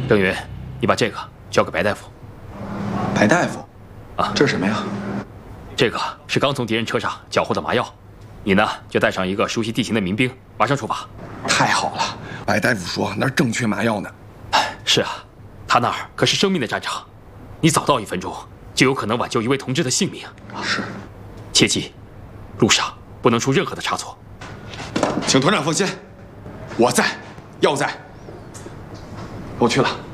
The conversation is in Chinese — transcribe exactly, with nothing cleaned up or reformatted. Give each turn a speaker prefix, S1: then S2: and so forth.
S1: 郑云，你把这个交给白大夫。
S2: 白大夫，
S1: 啊，
S2: 这是什么呀？
S1: 这个是刚从敌人车上缴获的麻药，你呢就带上一个熟悉地形的民兵，马上出发。
S2: 太好了，白大夫说那儿正缺麻药呢。
S1: 是啊，他那儿可是生命的战场，你早到一分钟，就有可能挽救一位同志的性命。
S2: 是，
S1: 切记，路上不能出任何的差错。
S2: 请团长放心，我在，药在。我去了。